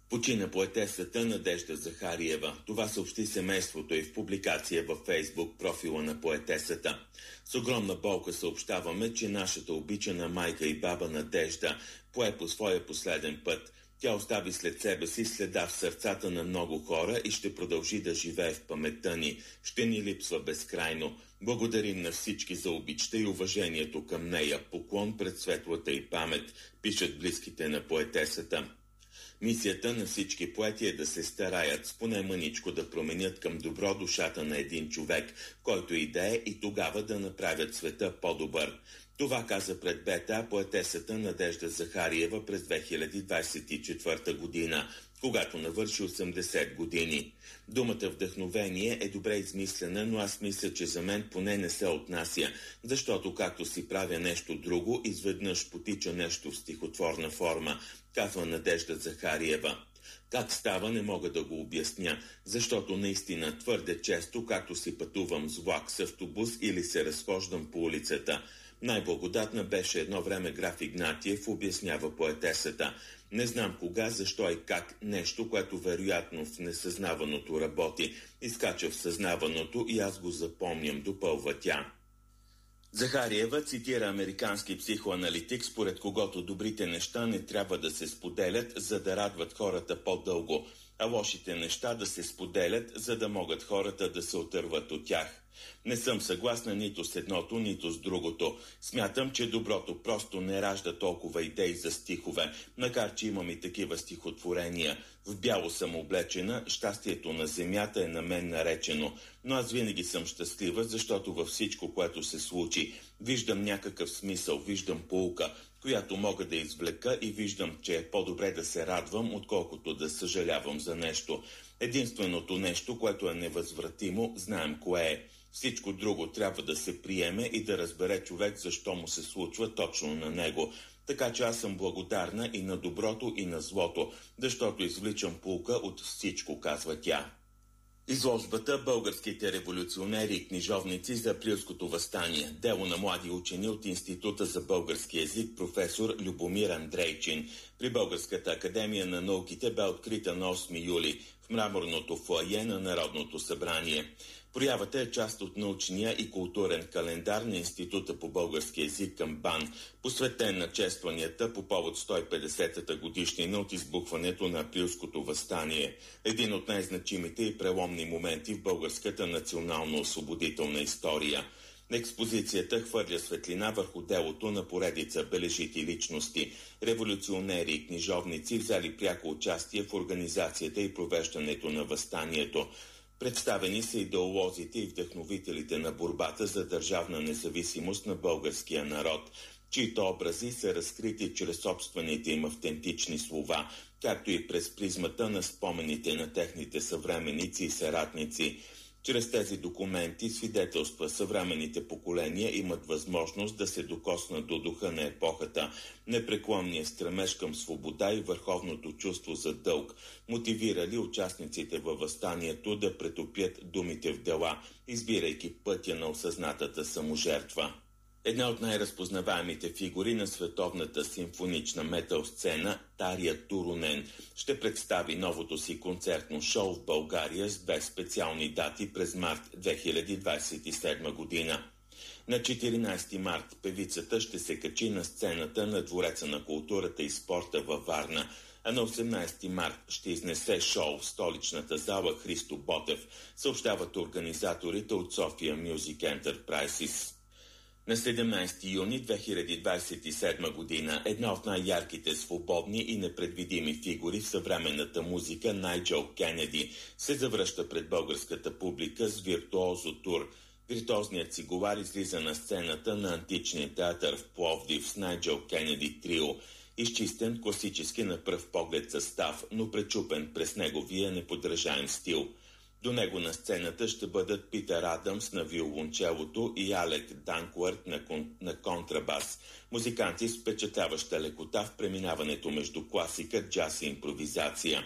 Почина поетесата Надежда Захариева. Това съобщи семейството и в публикация във Фейсбук профила на поетесата. С огромна болка съобщаваме, че нашата обичана майка и баба Надежда пое по своя последен път. Тя остави след себе си следа в сърцата на много хора и ще продължи да живее в паметта ни. Ще ни липсва безкрайно. Благодарим на всички за обичта и уважението към нея. Поклон пред светлата и памет, пишат близките на поетесата. Мисията на всички поети е да се стараят с поне мъничко да променят към добро душата на един човек, който и да е, и тогава да направят света по-добър. Това каза пред БТА поетесата Надежда Захариева през две хиляди двадесет и четвърта година, когато навърши осемдесет години. Думата вдъхновение е добре измислена, но аз мисля, че за мен поне не се отнася, защото както си правя нещо друго, изведнъж потича нещо в стихотворна форма, казва Надежда Захариева. Как става, не мога да го обясня, защото наистина твърде често, както си пътувам с влак, с автобус или се разхождам по улицата. Най-благодатна беше едно време граф Игнатиев, обяснява поетесата. Не знам кога, защо и как нещо, което вероятно в несъзнаваното работи, изкача в съзнаваното и аз го запомням, допълва тя. Захариева цитира американски психоаналитик, според когото добрите неща не трябва да се споделят, за да радват хората по-дълго, а лошите неща да се споделят, за да могат хората да се отърват от тях. Не съм съгласна нито с едното, нито с другото. Смятам, че доброто просто не ражда толкова идеи за стихове, макар че имам и такива стихотворения. В бяло съм облечена, щастието на земята е на мен наречено, но аз винаги съм щастлива, защото във всичко, което се случи, виждам някакъв смисъл, виждам поука, която мога да извлека и виждам, че е по-добре да се радвам, отколкото да съжалявам за нещо. Единственото нещо, което е невъзвратимо, знаем кое е. Всичко друго трябва да се приеме и да разбере човек защо му се случва точно на него. Така че аз съм благодарна и на доброто, и на злото, защото извличам поука от всичко, казва тя. Изложбата «Българските революционери и книжовници за априлското въстание» – дело на млади учени от Института за български език професор Любомир Андрейчин при Българската академия на науките бе открита на осми юли в мраморното фоайе на Народното събрание. Проявата е част от научния и културен календар на Института по български език към БАН, посветен на честванията по повод сто и петдесетата годишнина от избухването на априлското въстание, един от най-значимите и преломни моменти в българската национално-освободителна история. Експозицията хвърля светлина върху делото на поредица бележити личности, революционери и книжовници, взели пряко участие в организацията и провеждането на въстанието. Представени са идеолозите и вдъхновителите на борбата за държавна независимост на българския народ, чието образи са разкрити чрез собствените им автентични слова, както и през призмата на спомените на техните съвременици и съратници. Чрез тези документи свидетелства съвременните поколения имат възможност да се докоснат до духа на епохата, непреклонния стремеж към свобода и върховното чувство за дълг, мотивирали участниците във въстанието да претопят думите в дела, избирайки пътя на осъзнатата саможертва. Една от най-разпознаваемите фигури на световната симфонична метал сцена, Тария Турунен, ще представи новото си концертно шоу в България с две специални дати през март две хиляди двадесет и седма година. На четиринадесети март певицата ще се качи на сцената на Двореца на културата и спорта във Варна, а на осемнадесети март ще изнесе шоу в столичната зала Христо Ботев, съобщават организаторите от София Music Enterprises. На седемнадесети юни две хиляди двадесет и седма година една от най-ярките свободни и непредвидими фигури в съвременната музика, Найджел Кенеди, се завръща пред българската публика с виртуозо тур. Виртуозният цигулар излиза на сцената на античния театър в Пловдив с Найджел Кенеди трио, изчистен класически на пръв поглед състав, но пречупен през неговия неподражаем стил. До него на сцената ще бъдат Питър Адамс на виолончелото и Алек Данквърт на, кон, на контрабас, музиканти с впечатляваща лекота в преминаването между класика, джаз и импровизация.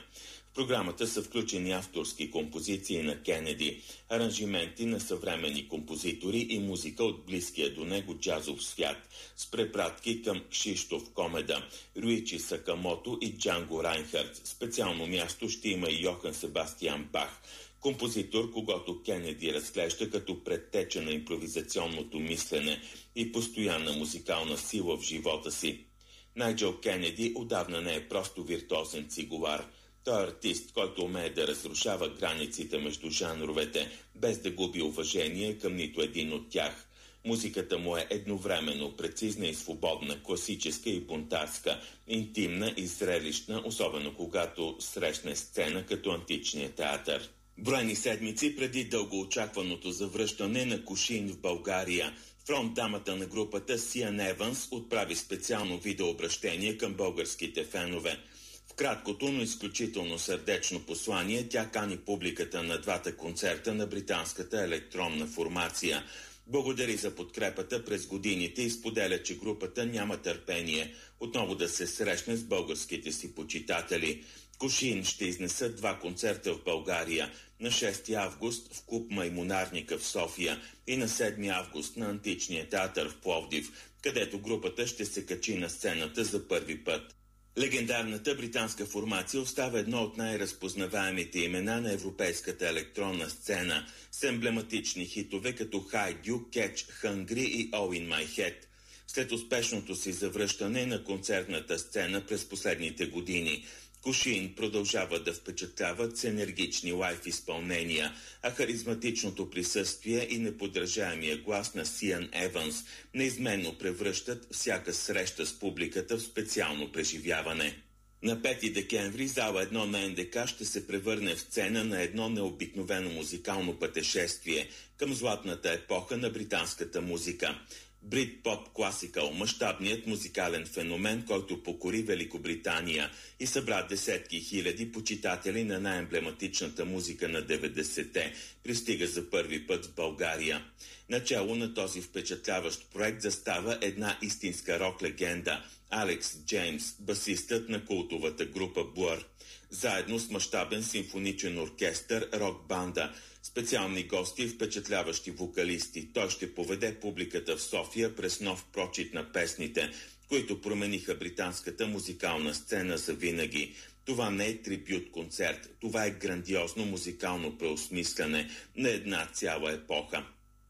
В програмата са включени авторски композиции на Кенеди, аранжименти на съвременни композитори и музика от близкия до него джазов свят, с препратки към Кшиштоф Комеда, Руичи Сакамото и Джанго Райнхард. Специално място ще има и Йохан Себастиан Бах, композитор, когото Кенеди разглежда като предтеча на импровизационното мислене и постоянна музикална сила в живота си. Найджел Кенеди отдавна не е просто виртуозен цигулар. Той е артист, който умее да разрушава границите между жанровете, без да губи уважение към нито един от тях. Музиката му е едновременно прецизна и свободна, класическа и бунтарска, интимна и зрелищна, особено когато срещне сцена като античния театър. Броени седмици преди дългоочакваното завръщане на Кушин в България, фронтдамата на групата Сиан Еванс отправи специално видеообращение към българските фенове. В краткото, но изключително сърдечно послание тя кани публиката на двата концерта на британската електронна формация. Благодари за подкрепата през годините и споделя, че групата няма търпение отново да се срещне с българските си почитатели. Кушин ще изнесат два концерта в България на шести август в клуб Маймунарника в София и на седми август на Античния театър в Пловдив, където групата ще се качи на сцената за първи път. Легендарната британска формация остава едно от най-разпознаваемите имена на европейската електронна сцена с емблематични хитове като Hide You, Catch, Hungry и All in My Head. След успешното си завръщане на концертната сцена през последните години, Кушин продължава да впечатляват с енергични лайф изпълнения, а харизматичното присъствие и неподражаемия глас на Сиан Еванс неизменно превръщат всяка среща с публиката в специално преживяване. На пети декември зала едно на Ен Де Ка ще се превърне в сцена на едно необикновено музикално пътешествие към златната епоха на британската музика. Брит-поп класикъл, мащабният музикален феномен, който покори Великобритания и събра десетки хиляди почитатели на най-емблематичната музика на деветдесетте, пристига за първи път в България. Начало на този впечатляващ проект застава една истинска рок-легенда – Алекс Джеймс, басистът на култовата група Blur. Заедно с мащабен симфоничен оркестър, рок-банда, специални гости и впечатляващи вокалисти, той ще поведе публиката в София през нов прочит на песните, които промениха британската музикална сцена за винаги. Това не е трибют-концерт, това е грандиозно музикално преосмисляне на една цяла епоха.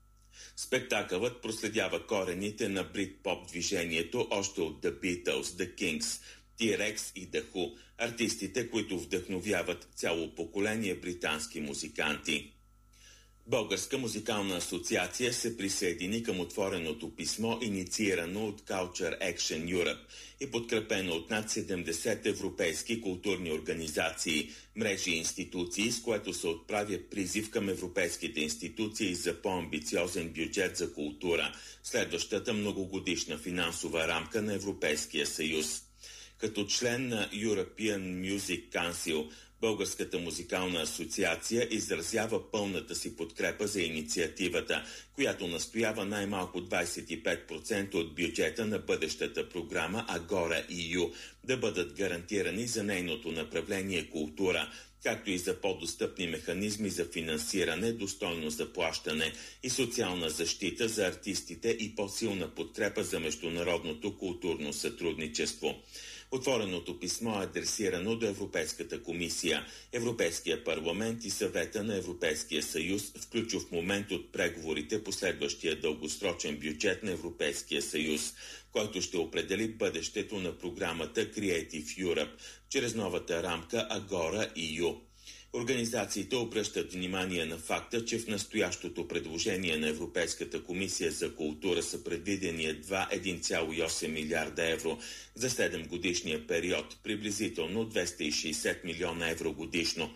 Спектакълът проследява корените на брит-поп движението още от The Beatles, The Kings, T-Rex и The Who, артистите, които вдъхновяват цяло поколение британски музиканти. Българска музикална асоциация се присъедини към отвореното писмо, инициирано от Culture Action Europe и подкрепено от над седемдесет европейски културни организации, мрежи и институции, с което се отправя призив към европейските институции за по-амбициозен бюджет за култура, следващата многогодишна финансова рамка на Европейския съюз. Като член на European Music Council, Българската музикална асоциация изразява пълната си подкрепа за инициативата, която настоява най-малко двадесет и пет процента от бюджета на бъдещата програма Агора и ю да бъдат гарантирани за нейното направление култура, както и за по-достъпни механизми за финансиране, достойно заплащане и социална защита за артистите и по-силна подкрепа за международното културно сътрудничество. Отвореното писмо е адресирано до Европейската комисия, Европейския парламент и Съвета на Европейския съюз в ключов момент от преговорите по следващия дългосрочен бюджет на Европейския съюз, който ще определи бъдещето на програмата Creative Europe чрез новата рамка Агора и ю. Организациите обръщат внимание на факта, че в настоящото предложение на Европейската комисия за култура са предвидени едва един цяло и осем милиарда евро за седем годишния период, приблизително двеста и шейсет милиона евро годишно.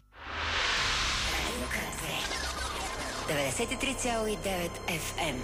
деветдесет и три цяло и девет еф ем.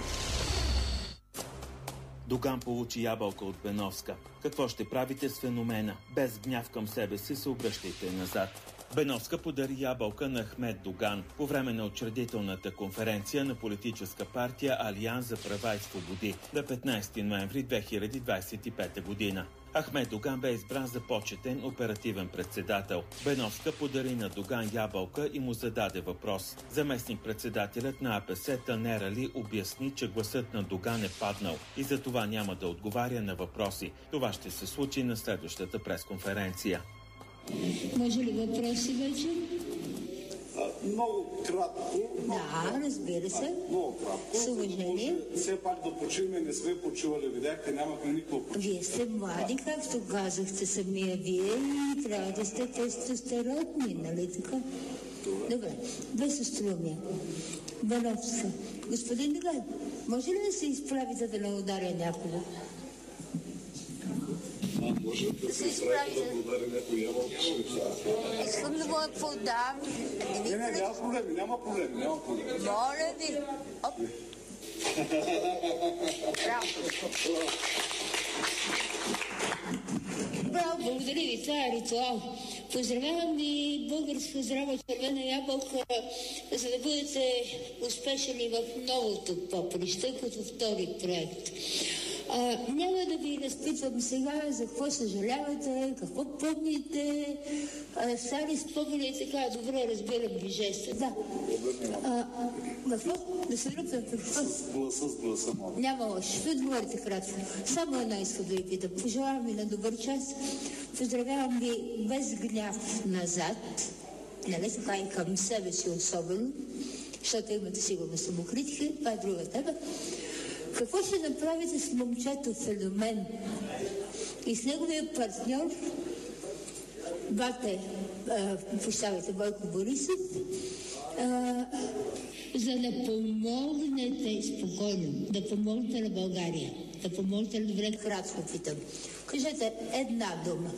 Доган получи ябълка от Беновска. Какво ще правите с феномена? Без гняв към себе си се обръщайте назад. Беновска подари ябълка на Ахмед Доган по време на учредителната конференция на политическа партия Алианс за права и свободи на петнайсети ноември две хиляди двайсет и пета година. Ахмед Доган бе избран за почетен оперативен председател. Беновска подари на Доган ябълка и му зададе въпрос. Заместник-председателят на АПС Танер Али обясни, че гласът на Доган е паднал и за това няма да отговаря на въпроси. Това ще се случи на следващата пресконференция. Може ли въпроси вече? А, много кратко. Да, разбира се. А, много кратко. С уважение. Все пак да почиваме, не сме почивали, видяхте, нямахме никакво почиване. Вие сте млади, както казахте самия вие, и трябва да сте тестостеронни, нали така? Добре, без остроумие. Беновска. Господин Доган, може ли да се изправите да не ударя някого? А, може да се изправите да ударя някой ябълка? Искам да му я подам. Не, не, няма проблеми, няма проблеми, няма проблеми. Моля ви. Оп. Браво. Браво, благодаря ви, това е ритуал. Поздравявам ви българска здрава червена ябълка, за да бъдете успешни в новото поприще, като втори проект. А, няма да ви разпитвам сега за какво съжалявате, какво помните, а, стари спомени и така, добре разбирам ви жеста. Да. А, какво? Да се ръпнем какво? С гласа, с гласа, моля. Няма лошо. Ще отговорите кратко. Само едно искам да ви питам. Пожелавам ви на добър час. Поздравявам ви без гняв назад. Нали така и към себе си особено, защото имате сигурно самокритика. Това е друга тема. Какво ще направите с момчето Феномен и с неговия партньор Бате, прощавайте, Бойко Борисов, а, за да помогнете спокойно, да помогнете на България, да помогнете на добре, кратко питам. Кажете една дума.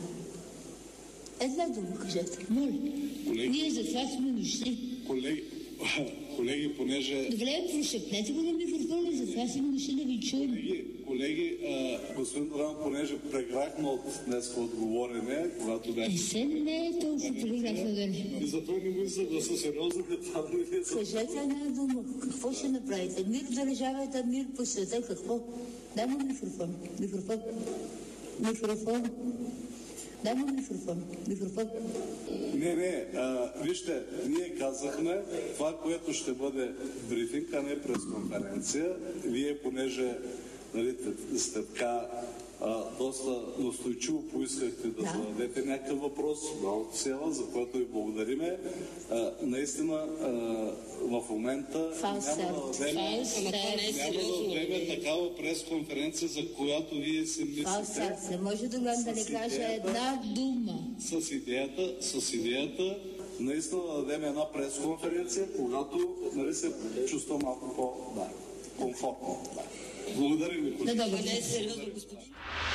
Една дума кажете. Моля. Колеги. Ние за това сме дошли. Колеги, колеги, понеже... Добре, прошепнете го на микрофона, за това сме дошли да ви чуем. Колеги, колеги а, господин Доган, понеже преграхме от днес отговорене, когато бях... И се не е толкова преграхме да не. И затова не му се гласа сериозно, да това да не е... Кажете една дума. Какво ще направите? Мир в държавата, мир по света, какво? Дай му микрофон. Микрофон. Микрофон. Дай му микрофон. Микрофон. Не, не, а, вижте, ние казахме това, което ще бъде брифинг, а не пресконференция. Вие, понеже нали, сте така а, доста настойчиво поискахте да, да зададете някакъв въпрос, браво села, за което ви благодариме. А, наистина, а, в момента Фалсарт. няма да дадем, няма да дадем такава пресконференция, за която вие си мислите. Фалсарт. Не може да да не каже една дума. С идеята, с идеята наистина да дадем една пресконференция, когато нали, се чувства малко по да, комфортно. Да. Благодаря ви. Да, добре. Не е сериозно, господин.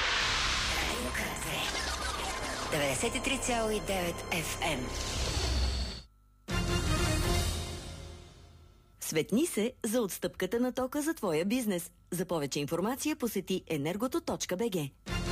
деветдесет и три цяло и девет Еф Ем. Светни се за отстъпката на тока за твоя бизнес. За повече информация посети енергото точка би джи.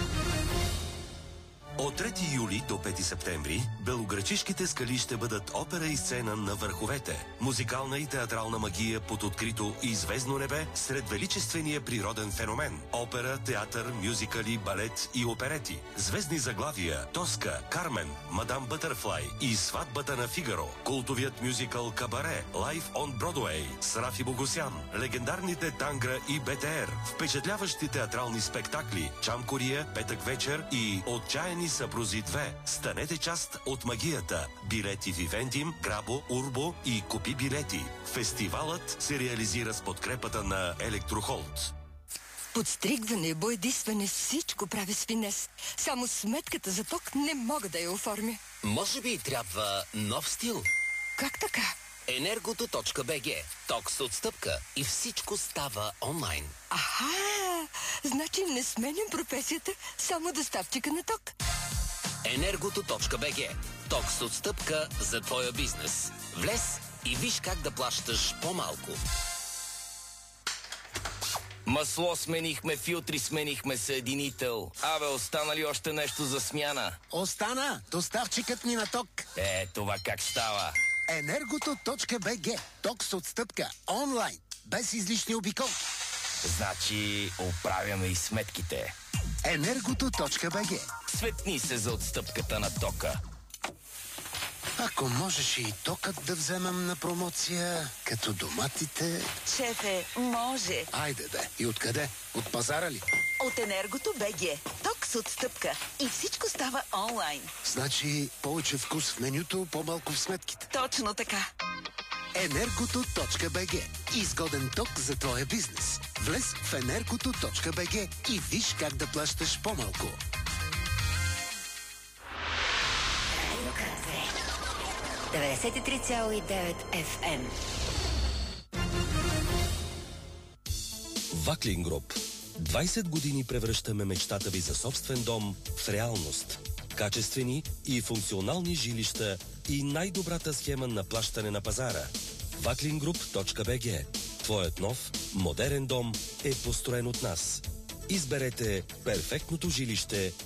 От трети юли до пети септември белоградчишките скали ще бъдат опера и сцена на върховете. Музикална и театрална магия под открито и звездно небе сред величествения природен феномен. Опера, театър, мюзикали, балет и оперети. Звездни заглавия Тоска, Кармен, Мадам Бътърфлай и Сватбата на Фигаро. Култовият мюзикъл Кабаре, Лайф он Бродуей с Рафи Богосян. Легендарните Тангра и Бе Те Ер. Впечатляващи театрални спектакли Чам Кория, Петък вечер и Отчаяни съпрузи две. Станете част от магията. Билети Вивендим, Грабо, Урбо и Купи билети. Фестивалът се реализира с подкрепата на Електрохолд. Подстригване, боядисване, всичко прави с финес. Само сметката за ток не мога да я оформя. Може би трябва нов стил? Как така? енергото точка би джи. Ток с отстъпка и всичко става онлайн. Аха! Значи не сменям професията, само доставчика на ток. енергото точка би джи. Ток с отстъпка за твоя бизнес. Влез и виж как да плащаш по-малко. Масло сменихме, филтри сменихме, съединител. Абе, остана ли още нещо за смяна? Остана доставчикът ни на ток. Е, това как става? Енергото точка бе же. Ток с отстъпка. Онлайн. Без излишни обиколки. Значи, оправяме и сметките. Енергото точка бе же. Светни се за отстъпката на тока. Ако можеш и токът да вземам на промоция, като доматите... Шефе, може. Айде де. И откъде? От пазара ли? От Енергото точка бе же. Ток с отстъпка. И всичко става онлайн. Значи повече вкус в менюто, по-малко в сметките. Точно така. Енергото точка бе же. Изгоден ток за твоя бизнес. Влез в Енергото точка бе же и виж как да плащаш по-малко. деветдесет и три цяло и девет еф ем. Ваклин Груп. двайсет години превръщаме мечтата ви за собствен дом в реалност. Качествени и функционални жилища и най-добрата схема на плащане на пазара. ваклин груп точка бе же. Твоят нов, модерен дом е построен от нас. Изберете перфектното жилище